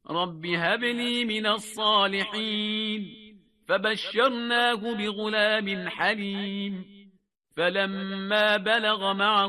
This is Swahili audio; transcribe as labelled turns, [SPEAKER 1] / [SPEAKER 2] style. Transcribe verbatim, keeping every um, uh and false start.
[SPEAKER 1] رب هب لي من الصالحين فبشرناه بغلام حليم فلما بلغ معه